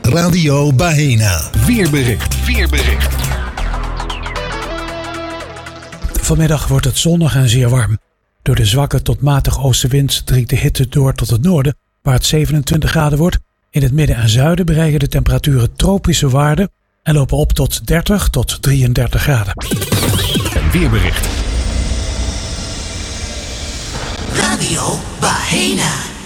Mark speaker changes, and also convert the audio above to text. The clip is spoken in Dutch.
Speaker 1: Radio Bahena.
Speaker 2: Weerbericht.
Speaker 3: Vanmiddag wordt het zonnig en zeer warm. Door de zwakke tot matige oostenwind dringt de hitte door tot het noorden, waar het 27 graden wordt. In het midden en zuiden bereiken de temperaturen tropische waarden en lopen op tot 30 tot 33 graden.
Speaker 2: Weerbericht.
Speaker 4: Radio Bahena.